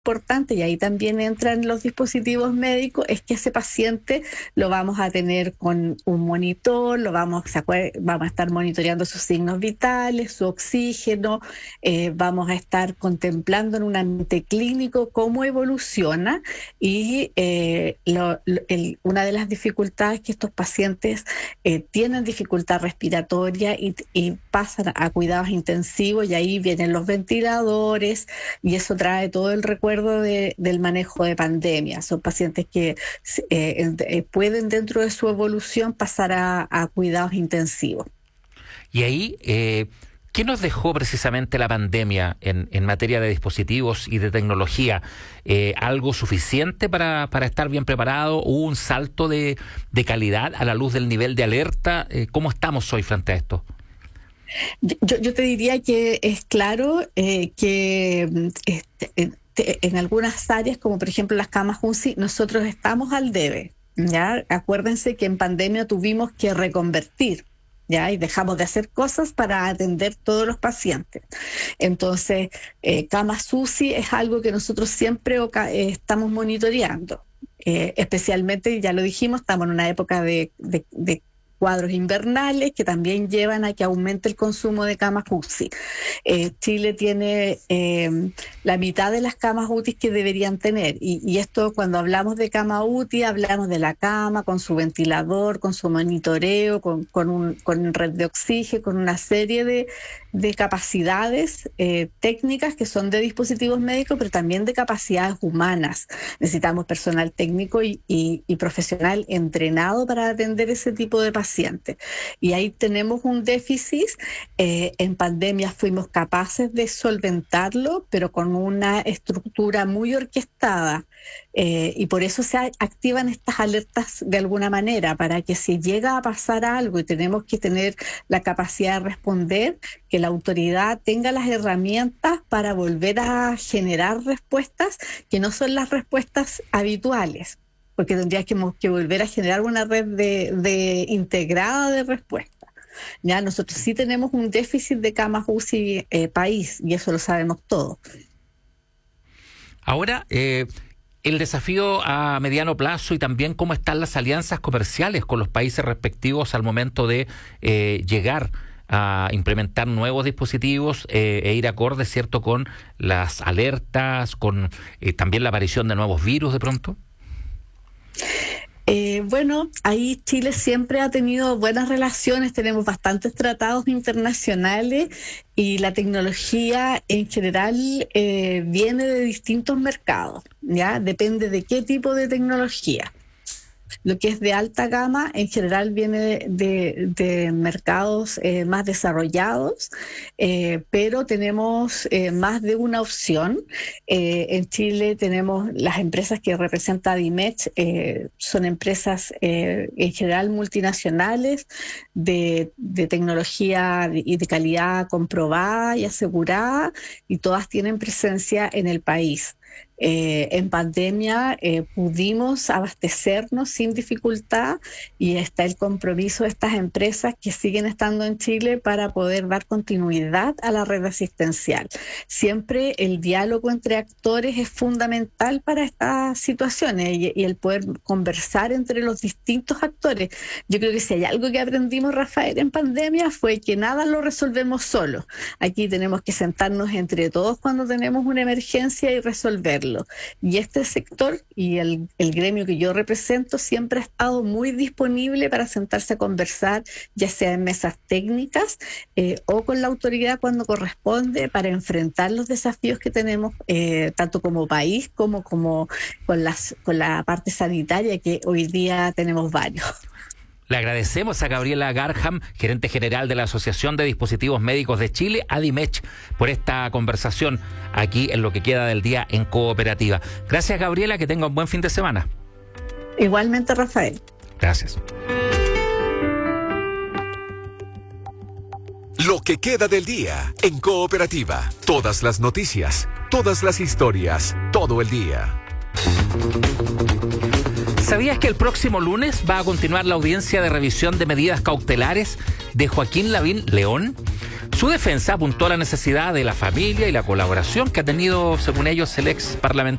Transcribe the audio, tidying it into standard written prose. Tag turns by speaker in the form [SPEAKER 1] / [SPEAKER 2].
[SPEAKER 1] importante, y ahí también entran los dispositivos médicos, es que ese paciente lo vamos a tener con un monitor, vamos a estar monitoreando sus signos vitales, su oxígeno, vamos a estar contemplando en un ambiente clínico cómo evoluciona, y una de las dificultades que estos pacientes tienen dificultad respiratoria y pasan a cuidados intensivos, y ahí vienen los ventiladores, y eso trae todo el recuerdo del manejo de pandemia. Son pacientes que pueden dentro de su evolución pasar a cuidados intensivos.
[SPEAKER 2] Y ahí, ¿qué nos dejó precisamente la pandemia en materia de dispositivos y de tecnología? ¿Algo suficiente para estar bien preparado? ¿Hubo un salto de calidad a la luz del nivel de alerta? ¿Cómo estamos hoy frente a esto?
[SPEAKER 1] Yo te diría que es claro que en algunas áreas, como por ejemplo las camas UCI, nosotros estamos al debe, ¿ya? Acuérdense que en pandemia tuvimos que reconvertir, ¿ya? Y dejamos de hacer cosas para atender todos los pacientes. Entonces, camas UCI es algo que nosotros siempre estamos monitoreando. Especialmente, ya lo dijimos, estamos en una época de cuadros invernales que también llevan a que aumente el consumo de camas UCI. Chile tiene la mitad de las camas UCI que deberían tener, y esto, cuando hablamos de cama UCI, hablamos de la cama con su ventilador, con su monitoreo, con red de oxígeno, con una serie de capacidades técnicas que son de dispositivos médicos, pero también de capacidades humanas. Necesitamos personal técnico y profesional entrenado para atender ese tipo de pacientes. Y ahí tenemos un déficit. En pandemia fuimos capaces de solventarlo, pero con una estructura muy orquestada. Y por eso se activan estas alertas de alguna manera, para que si llega a pasar algo y tenemos que tener la capacidad de responder, que la autoridad tenga las herramientas para volver a generar respuestas que no son las respuestas habituales, porque tendríamos que volver a generar una red de integrada de respuesta. Ya nosotros sí tenemos un déficit de camas UCI país, y eso lo sabemos todos.
[SPEAKER 2] Ahora, el desafío a mediano plazo, y también cómo están las alianzas comerciales con los países respectivos al momento de llegar a implementar nuevos dispositivos e ir acorde, ¿cierto?, con las alertas, con también la aparición de nuevos virus de pronto.
[SPEAKER 1] Bueno, ahí Chile siempre ha tenido buenas relaciones, tenemos bastantes tratados internacionales, y la tecnología en general viene de distintos mercados, ¿ya? Depende de qué tipo de tecnología. Lo que es de alta gama en general viene de mercados más desarrollados, pero tenemos más de una opción. En Chile tenemos las empresas que representa Dimech, son empresas en general multinacionales de tecnología y de calidad comprobada y asegurada, y todas tienen presencia en el país. En pandemia pudimos abastecernos sin dificultad, y está el compromiso de estas empresas que siguen estando en Chile para poder dar continuidad a la red asistencial. Siempre el diálogo entre actores es fundamental para estas situaciones, y el poder conversar entre los distintos actores. Yo creo que si hay algo que aprendimos, Rafael, en pandemia, fue que nada lo resolvemos solo. Aquí tenemos que sentarnos entre todos cuando tenemos una emergencia y resolverlo. Y este sector y el gremio que yo represento siempre ha estado muy disponible para sentarse a conversar, ya sea en mesas técnicas o con la autoridad cuando corresponde, para enfrentar los desafíos que tenemos tanto como país como con la parte sanitaria, que hoy día tenemos varios.
[SPEAKER 2] Le agradecemos a Gabriela Garham, gerente general de la Asociación de Dispositivos Médicos de Chile, ADIMECH, por esta conversación aquí en lo que queda del día en Cooperativa. Gracias, Gabriela, que tenga un buen fin de semana.
[SPEAKER 1] Igualmente, Rafael.
[SPEAKER 2] Gracias.
[SPEAKER 3] Lo que queda del día en Cooperativa. Todas las noticias, todas las historias, todo el día.
[SPEAKER 2] ¿Sabías que el próximo lunes va a continuar la audiencia de revisión de medidas cautelares de Joaquín Lavín León? Su defensa apuntó a la necesidad de la familia y la colaboración que ha tenido, según ellos, el ex parlamentario